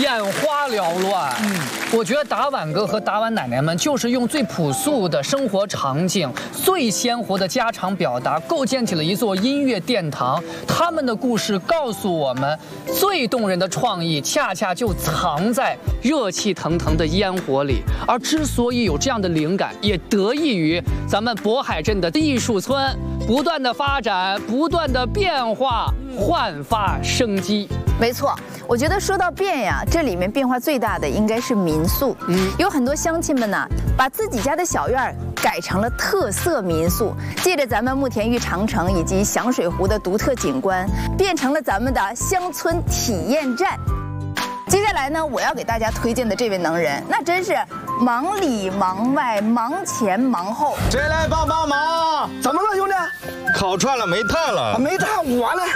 眼花缭乱。我觉得达碗哥和达碗奶奶们就是用最朴素的生活场景、最鲜活的家常表达，构建起了一座音乐殿堂。他们的故事告诉我们，最动人的创意恰恰就藏在热气腾腾的烟火里。而之所以有这样的灵感，也得益于咱们渤海镇的艺术村不断的发展、不断的变化，焕发生机。 没错，我觉得说到变呀，这里面变化最大的应该是民宿。有很多乡亲们呢，把自己家的小院改成了特色民宿，借着咱们慕田峪长城以及响水湖的独特景观，变成了咱们的乡村体验站。接下来呢，我要给大家推荐的这位能人，那真是忙里忙外、忙前忙后。 谁来帮帮忙？ 怎么了，兄弟？ 烤串了，没炭了。 没炭，我来。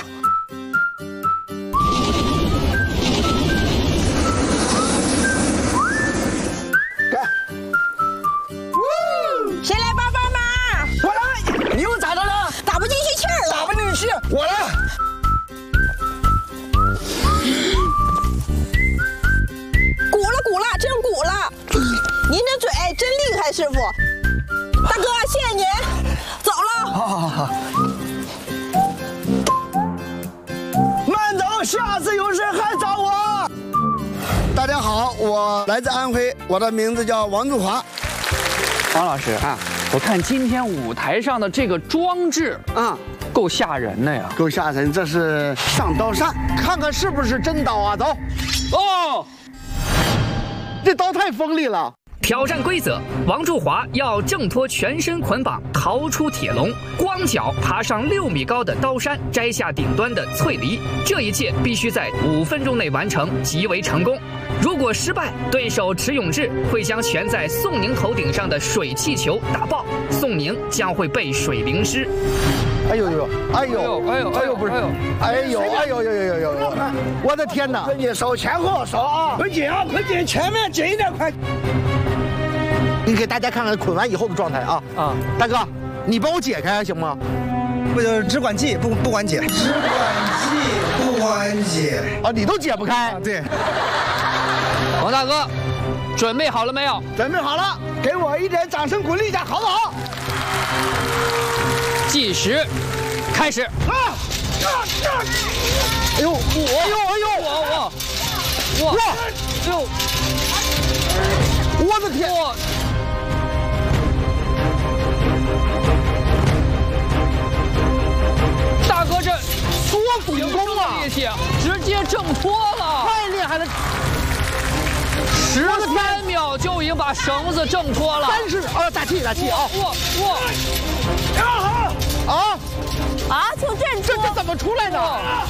谁来帮帮忙？ 我来。你又咋的了？ 打不进去气儿了。 打不进去，我来。 鼓了，真鼓了！您这嘴真厉害，师傅。大哥，谢谢您。走了。 好。慢走，下次有事还找我。大家好，我来自安徽，我的名字叫王祝华。 王老师啊，我看今天舞台上的这个装置啊，够吓人的呀， 够吓人。这是上刀扇，看看是不是真刀啊？走。 哦， 这刀太锋利了。 挑战规则：王祝华要挣脱全身捆绑，逃出铁笼，光脚爬上6米高的刀山，摘下顶端的脆梨。这一切必须在5分钟内完成，极为成功。如果失败，对手池永志会将悬在宋宁头顶上的水气球打爆，宋宁将会被水淋湿。 哎呦，不是，我的天哪！你手前后手啊，快紧啊，快紧，前面紧一点，快！你给大家看看捆完以后的状态啊！大哥，你帮我解开行吗？ 不就只管系不管解，只管系不管解啊，你都解不开。 对。 王大哥，准备好了没有？ 准备好了，给我一点掌声鼓励一下，好不好？ 计时，开始。 哎呦，我的天！ 大哥，这多主攻啊！ 力气直接挣脱了， 太厉害了 ！13秒就已经把绳子挣脱了。 打气啊！ 就这怎么出来的？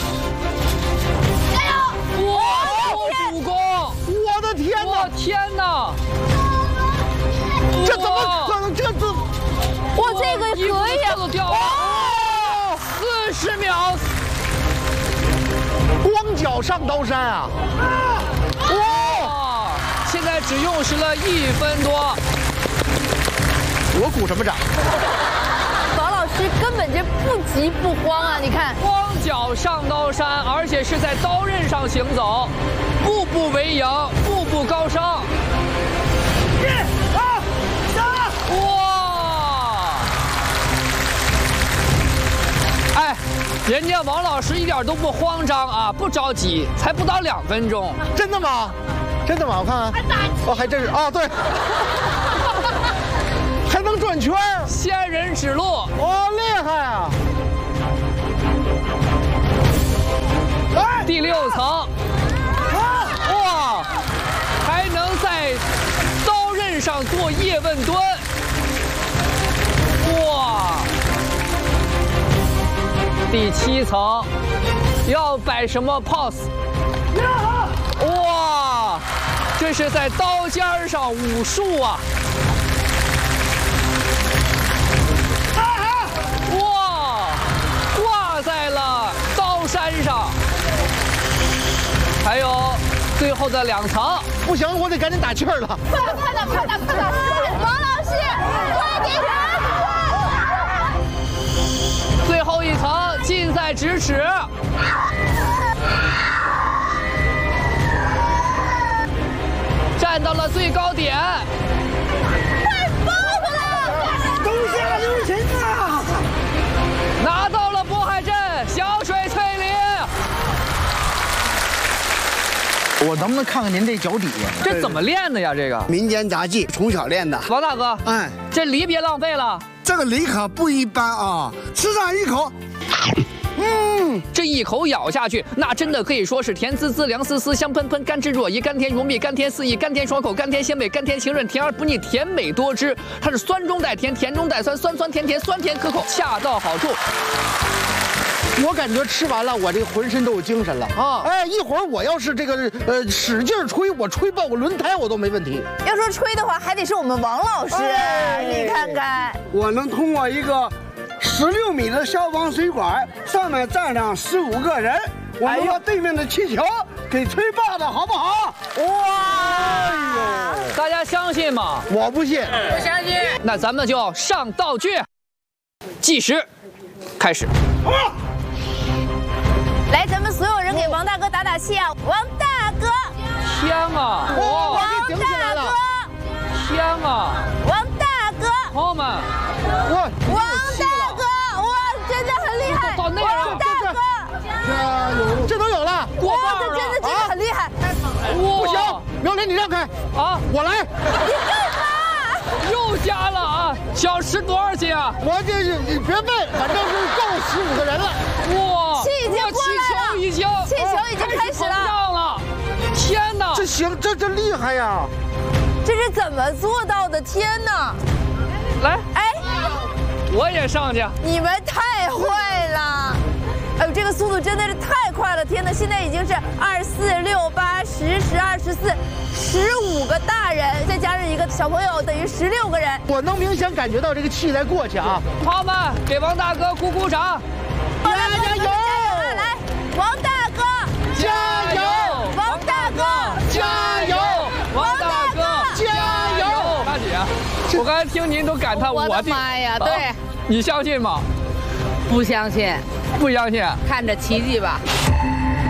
加油！ 哇，主攻！ 我的天哪！ 我天哪！ 这怎么可能？ 哇，这个可以啊！掉了！40秒， 光脚上刀山啊！ 哇！现在只用时了1分多。 我鼓什么掌？ 王老师根本就不急不慌啊！你看， 光脚上刀山，而且是在刀刃上行走，步步为营，步步高升。1、2、3，哇！哎，人家王老师一点都不慌张啊，不着急，才不到2分钟。 真的吗？真的吗？我看看。哦，还真是啊，对。还能转圈儿， 仙人指路， 哇，厉害啊！ 第6层，哇，还能在刀刃上做叶问蹲，哇！第7层，要摆什么 pose？ 哇，这是在刀尖上武术啊！挂在了刀山上，还有最后的2层。 不行，我得赶紧打气儿了。 快点！王老师，快点！ 最后1层近在咫尺。 站到了最高点， 太棒了！ 东夏留神啊！ 拿到了渤海镇小水翠梨。 我能不能看看您这脚底呀？ 这怎么练的呀？这个民间杂技，从小练的。 王大哥， 哎， 这梨别浪费了。 这个梨可不一般啊！吃上一口， 这一口咬下去，那真的可以说是甜滋滋、凉丝丝、香喷喷、甘之若饴、甘甜如蜜、甘甜四溢、甘甜爽口、甘甜鲜美、甘甜清润、甜而不腻、甜美多汁。它是酸中带甜，甜中带酸，酸酸甜甜，酸甜可口，恰到好处。 我感觉吃完了，我这个浑身都有精神了啊！哎，一会儿我要是这个使劲吹，我吹爆个轮胎我都没问题。 要说吹的话，还得是我们王老师，你看看， 我能通过一个16米的消防水管，上面站上15个人，我能把对面的气球给吹爆的好不好？ 哇！ 大家相信吗？ 我不信， 不相信。 那咱们就上道具，计时，开始。 来，咱们所有人给王大哥打打气啊！王大哥， 天啊！ 王哇， 给顶起来了！ 天啊！ 王大哥， 朋友们， 王大哥，哇，真的很厉害！ 到那样王大哥， 加油！这都有了， 过哇， 半了。 这真的很厉害！ 不行，苗雷你让开啊！ 我来。 你干嘛？ 又加了啊！小吃多少斤啊？ 我这是你别问，反正是够15个人了。 哇！ 气已经过来了，气球已经开始了。天哪！ 这行，这厉害呀！ 这是怎么做到的？天哪！ 来， 哎， 我也上去。 你们太坏了！哎呦，这个速度真的是太快了！天哪，现在已经是24、6、8、10、12、14、15个大人，再加上一个小朋友，等于16个人。 我能明显感觉到这个气在过去啊！ 朋友们，给王大哥鼓鼓掌！ 加油！来，王大哥， 加油！ 王大哥， 加油！ 王大哥， 加油！ 大姐，我刚才听您都感叹， 我的妈呀！对， 你相信吗？ 不相信， 不相信？ 看着奇迹吧。